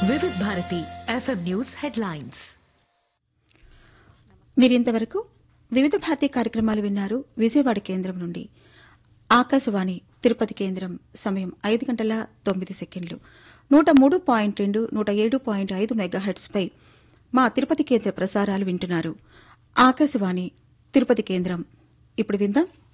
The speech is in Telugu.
Vividh Bharati FM news headlines. మీరింతవరకు వివిధ భారతీ కార్యక్రమాలు విన్నారు విజయవాడ కేంద్రం నుండి. ఆకాశవాణి తిరుపతి కేంద్రం సమయం 5:09 103.2 107.5 మెగాహెర్ట్జ్ పై మా తిరుపతి కేంద్ర ప్రసారాలు వింటున్నారు. ఆకాశవాణి తిరుపతి కేంద్రం. ఇప్పుడు విందాం